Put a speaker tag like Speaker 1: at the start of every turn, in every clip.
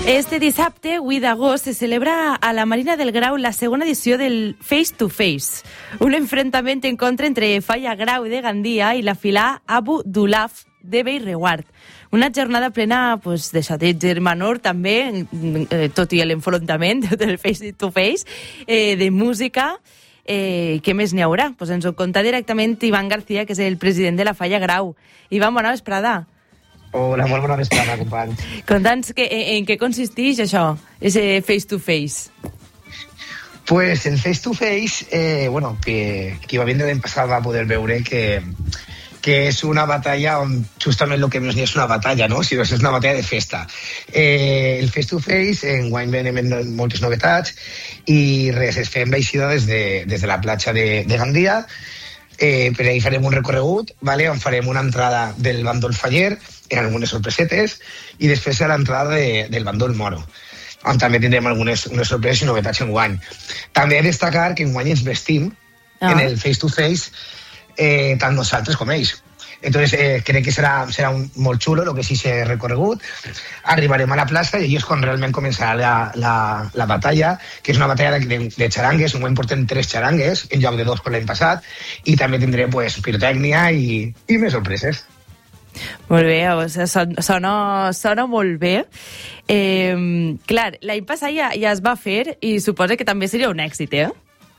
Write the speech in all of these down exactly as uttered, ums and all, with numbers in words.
Speaker 1: Este dissabte, vuit d'agost, se celebra a la Marina del Grau la segona edició del Face to Face, un enfrontament en contra entre Falla Grau de Gandia i la filà Abu Dulaf de Bellreguard. Una jornada plena pues, de xateig germanor també, eh, tot i l'enfrontament del Face to Face, eh, de música. Eh, què més n'hi haurà? Pues ens ho conta directament Ivan García, que és el president de la Falla Grau. Ivan, bona vesprada.
Speaker 2: Hola, molt bona vesprada, company.
Speaker 1: Conta'ns que, en què consisteix això, ese face to face.
Speaker 2: Pues el face to face, eh, bueno, que qui va vindre l'any passat va poder veure que, que és una batalla on justament el que més n'hi és una batalla, no? Si no és una batalla de festa. Eh, el face to face, en guany venem moltes novetats i res, es fem baixida des de, des de la platja de, de Gandia. Eh, per ahí farem un recorregut, vale? On farem una entrada del bàndol faller, en algunes sorpresetes, i després a l'entrada de, del bàndol moro, on també tindrem algunes unes sorpreses i novetats en guany. També destacar que en guany ens vestim ah. en el face to face eh, tant nosaltres com ells. Entonces eh, crec que serà, serà un, molt xulo el que sí s'ha recorregut. Arribarem a la plaça i és quan realment començarà la, la, la batalla, que és una batalla de, de, de xarangues. En guany portem tres xarangues en lloc de dos com l'any passat, i també tindrem pues, pirotècnia i, i més sorpreses.
Speaker 1: Molt bé, sona, sona molt bé. Eh, clar, l'any passat ja, ja es va fer i suposa que també seria un èxit, eh?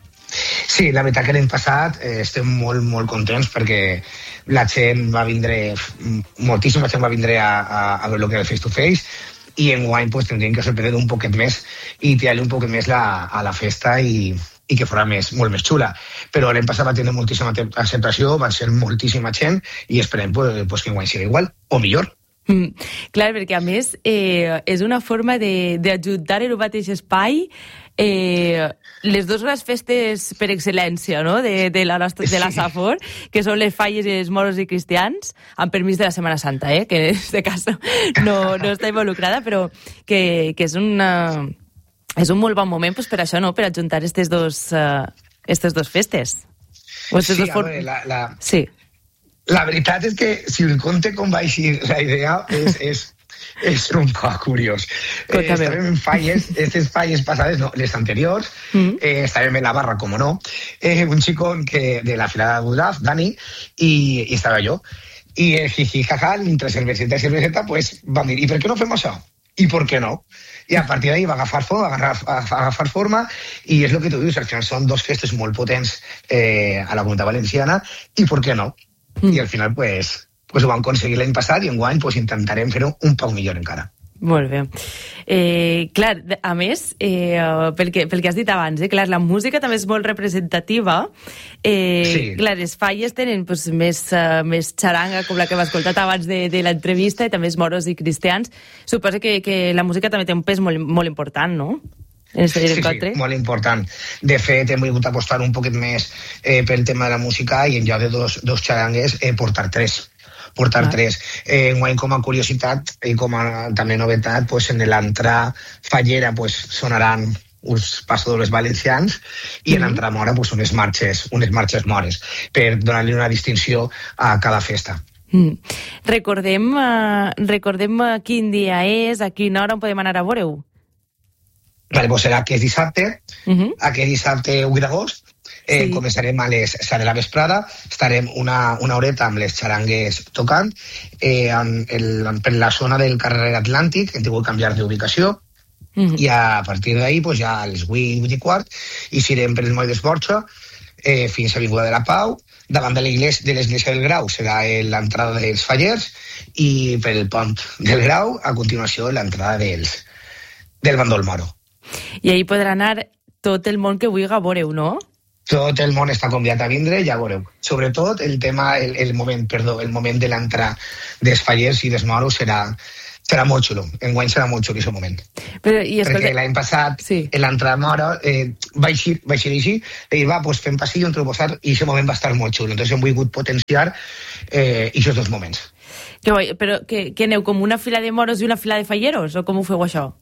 Speaker 2: Sí, la veritat que l'any passat eh, estem molt, molt contents perquè la gent va vindre, moltíssima gent va vindre a, a, a veure el que era el face to face, i en guany pues, tindríem que sorprendre un poquet més i tirar-li un poquet més la, a la festa i, i que fora més, molt més xula. Però l'any passat va tenir moltíssima acceptació, va ser moltíssima gent i esperem pues, pues, que en guany sigui igual o millor.
Speaker 1: Mm, clar, perquè a més eh, és una forma d'ajuntar en un mateix espai eh, les dues grans festes per excel·lència, no? de, de la nostra, de la Safor, que són les falles i els moros i cristians, amb permís de la Setmana Santa, eh? que en aquest cas no, no està involucrada, però que, que és una... És un molt bon moment pues, per això, no? Per ajuntar aquestes dos, uh, aquestes dos festes. O
Speaker 2: sí,
Speaker 1: dos
Speaker 2: a
Speaker 1: for...
Speaker 2: veure, la, la,
Speaker 1: sí.
Speaker 2: la veritat és que si el conte com va així la idea és, és, és un poc curiós. Eh, estàvem en falles, aquestes falles passades, no, les anteriors, mm. eh, estàvem en la barra, com no, eh, un xicón que, de la fila de Budaf, Dani, i, i estava jo. I el jiji jaja, entre cerveseta i cerveseta, pues, vam dir, i per què no fem això? I per què no? I a partir d'ahí va agafar forma, va agafar, va agafar forma, i és el que tu dius, al final són dos festes molt potents eh, a la Comunitat Valenciana, i per què no? Mm. I al final pues, pues ho vam aconseguir l'any passat, i enguany pues, intentarem fer-ho un poc millor encara.
Speaker 1: Molt bé. Eh, clar, a més, eh, pel, que, pel que has dit abans, eh, clar, la música també és molt representativa. Eh, sí. Clar, les falles tenen pues, més, uh, més xaranga, com la que hem escoltat abans de, de l'entrevista, i també els moros i cristians. Suposo que, que la música també té un pes molt, molt important, no? En sí, sí,
Speaker 2: molt important. De fet, hem volgut apostar un poquet més eh, pel tema de la música i en lloc de dos, dos xarangues, eh, portar tres. portar ah. tres. Eh, enguany, com a curiositat i com a també novetat, pues, en l'entrada fallera pues, sonaran uns passadores valencians i mm. en l'entrada mora pues, unes marxes, unes marxes mores, per donar-li una distinció a cada festa.
Speaker 1: Mm. Recordem, uh, recordem uh, quin dia és, a quina hora on podem anar a veure-ho?
Speaker 2: Vale, pues serà aquest dissabte, mm-hmm. aquest dissabte vuit d'agost, Eh, sí. Començarem a les set de la vesprada, estarem una, una horeta amb les xarangues tocant, eh, en, el, per la zona del carrer Atlàntic, hem tingut que canviar d'ubicació, mm-hmm. i a partir d'ahí pues, ja a les vuit, vuit i quart, i serem per el moll d'Esborxa eh, fins a Avinguda de la Pau, davant de l'Església del Grau serà l'entrada dels fallers, i per el pont del Grau, a continuació, l'entrada dels, del bàndol moro.
Speaker 1: I ahí podrà anar tot el món que vulgui veure-ho, no?
Speaker 2: Tot el món està convidat a vindre, ja veureu. Sobretot el tema, el, el moment, perdó, el moment de l'entrada dels fallers i dels moros serà, serà molt xulo. Enguany serà molt xulo aquest moment.
Speaker 1: Però, i escolta...
Speaker 2: Perquè l'any passat, sí. l'entrada mora, eh, va eixir, va eixir així, i dir, va, pues fem passillo entre posar, i aquest moment va estar molt xulo. Entonces hem volgut potenciar eh, aquests dos moments.
Speaker 1: Que guai, però que, que aneu com una fila de moros i una fila de falleros, o com ho feu això?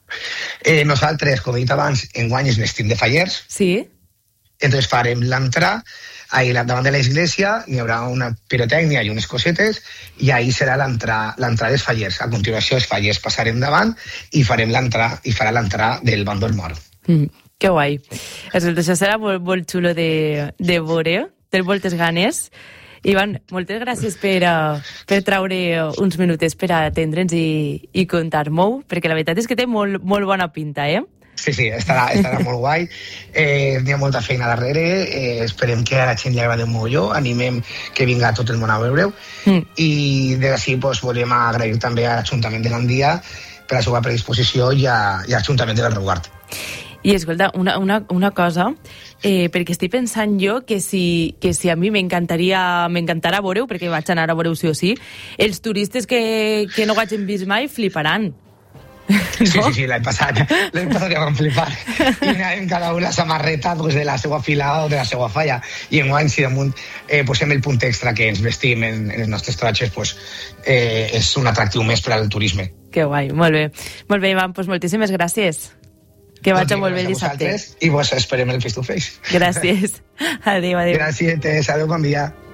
Speaker 2: Eh, nosaltres, com he dit abans, enguany es vestim de fallers.
Speaker 1: Sí.
Speaker 2: Entonces farem l'entrada, ahí davant de l'església hi haurà una pirotècnia i unes cosetes i ahí serà l'entrada dels fallers. A continuació els fallers passarem davant i farem l'entrada i farà l'entrada del bàndol moro.
Speaker 1: Mm, que guai. Escolta, això serà molt, molt xulo de, de veure, té moltes ganes. Ivan, moltes gràcies per, uh, per traure uns minutets per atendre'ns i, i contar-m'ho, perquè la veritat és que té molt, molt bona pinta, eh?
Speaker 2: Sí, sí, estarà, estarà molt guai. Eh, hi ha molta feina darrere, eh, esperem que a la gent li agradi un mogolló, animem que vinga tot el món a veure-ho, mm. i d'ací pues, volem agrair també a l'Ajuntament de Gandia per la seva predisposició i a, i a l'Ajuntament de la Reguard.
Speaker 1: I escolta, una, una, una cosa, eh, perquè estic pensant jo que si, que si a mi m'encantaria m'encantarà veure-ho, perquè vaig anar a veure-ho sí o sí, els turistes que, que no ho hagin vist mai fliparan.
Speaker 2: ¿No? Sí, sí, sí, l'any passat, l'any passat ja vam flipar. I anàvem cada una la samarreta pues, de la seva fila o de la seva falla. I enguany, si damunt eh, posem el punt extra que ens vestim en, en els nostres tratges, pues, eh, és un atractiu més per al turisme.
Speaker 1: Que guai, molt bé. Molt bé, Ivan, pues moltíssimes gràcies. Que vaig a molt bé el dissabte.
Speaker 2: I vos esperem el face to face.
Speaker 1: Gràcies. Adéu, adéu.
Speaker 2: Gràcies, adéu, bon dia.